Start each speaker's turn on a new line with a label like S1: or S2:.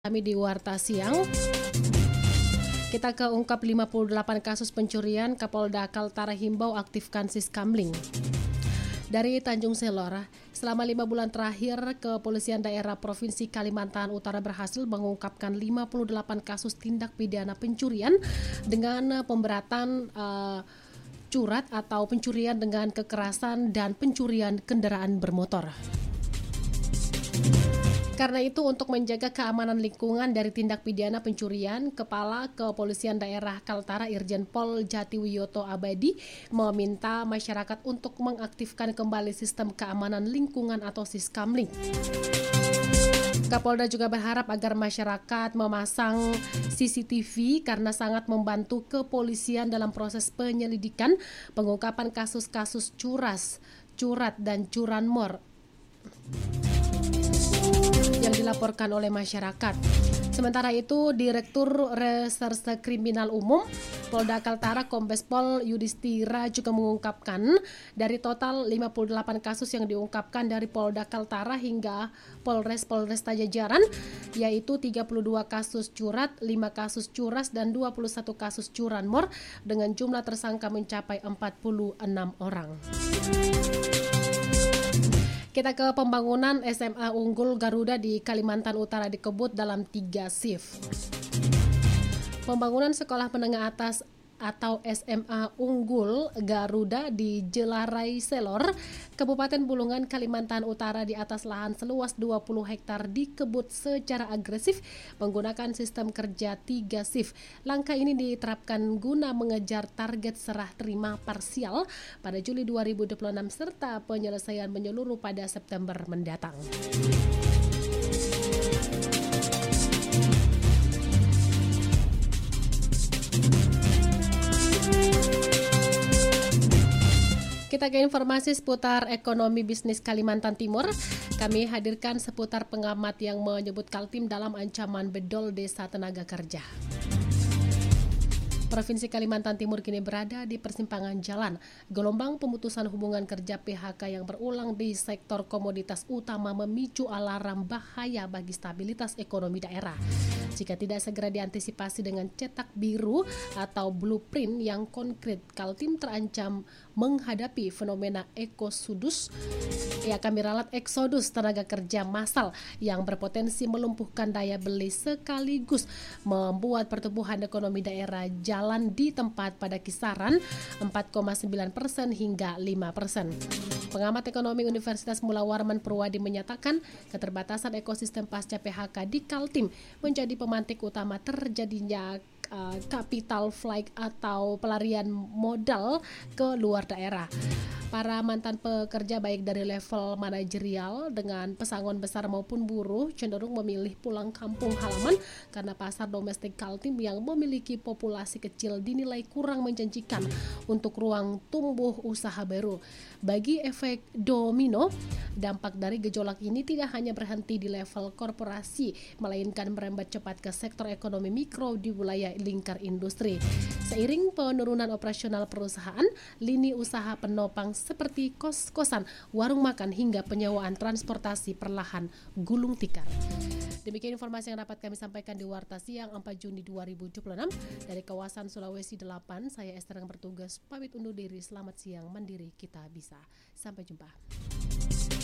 S1: Kami di Warta Siang, kita keungkap 58 kasus pencurian, Kapolda Kaltara himbau aktifkan Siskamling. Dari Tanjung Selor, selama 5 bulan terakhir, Kepolisian Daerah Provinsi Kalimantan Utara berhasil mengungkapkan 58 kasus tindak pidana pencurian dengan pemberatan curat atau pencurian dengan kekerasan dan pencurian kendaraan bermotor. Karena itu, untuk menjaga keamanan lingkungan dari tindak pidana pencurian, Kepala Kepolisian Daerah Kaltara Irjen Pol Jatiwiyoto Abadi meminta masyarakat untuk mengaktifkan kembali sistem keamanan lingkungan atau Siskamling. Kapolda juga berharap agar masyarakat memasang CCTV karena sangat membantu kepolisian dalam proses penyelidikan, pengungkapan kasus-kasus curat dan curanmor yang dilaporkan oleh masyarakat. Sementara itu, Direktur Reserse Kriminal Umum Polda Kaltara Kombes Pol Yudhistira juga mengungkapkan dari total 58 kasus yang diungkapkan dari Polda Kaltara hingga Polresta Jajaran, yaitu 32 kasus curat, 5 kasus curas, dan 21 kasus curanmor dengan jumlah tersangka mencapai 46 orang. Kita ke pembangunan SMA Unggul Garuda di Kalimantan Utara dikebut dalam 3 shift. Pembangunan sekolah menengah atas atau SMA Unggul Garuda di Jelarai Selor, Kabupaten Bulungan, Kalimantan Utara di atas lahan seluas 20 hektar dikebut secara agresif menggunakan sistem kerja 3 shift. Langkah ini diterapkan guna mengejar target serah terima parsial pada Juli 2026 serta penyelesaian menyeluruh pada September mendatang. Kita ke informasi seputar ekonomi bisnis Kalimantan Timur. Kami hadirkan seputar pengamat yang menyebut Kaltim dalam ancaman bedol desa tenaga kerja. Provinsi Kalimantan Timur kini berada di persimpangan jalan. Gelombang pemutusan hubungan kerja PHK yang berulang di sektor komoditas utama memicu alarm bahaya bagi stabilitas ekonomi daerah. Jika tidak segera diantisipasi dengan cetak biru atau blueprint yang konkret, Kaltim terancam menghadapi fenomena eksodus tenaga kerja massal yang berpotensi melumpuhkan daya beli sekaligus membuat pertumbuhan ekonomi daerah jalan di tempat pada kisaran 4,9% hingga 5%. Pengamat ekonomi Universitas Mula Warman Purwadi menyatakan keterbatasan ekosistem pasca PHK di Kaltim menjadi pemantik utama terjadinya capital flight atau pelarian modal ke luar daerah. Para mantan pekerja baik dari level manajerial dengan pesangon besar maupun buruh cenderung memilih pulang kampung halaman karena pasar domestik Kaltim yang memiliki populasi kecil dinilai kurang menjanjikan untuk ruang tumbuh usaha baru. Bagi efek domino, dampak dari gejolak ini tidak hanya berhenti di level korporasi, melainkan merembet cepat ke sektor ekonomi mikro di wilayah lingkar industri. Seiring penurunan operasional perusahaan, lini usaha penopang seperti kos-kosan, warung makan hingga penyewaan transportasi perlahan gulung tikar. Demikian informasi yang dapat kami sampaikan di Warta Siang 4 Juni 2026 dari kawasan Sulawesi 8. Saya Esther yang bertugas pamit undur diri. Selamat siang, mandiri kita bisa. Sampai jumpa.